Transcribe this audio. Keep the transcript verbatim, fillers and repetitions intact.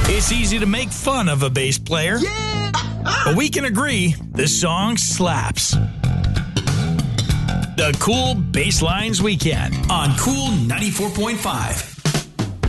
It's easy to make fun of a bass player, Yeah! but we can agree this song slaps. The Cool Basslines Weekend on Cool ninety-four point five.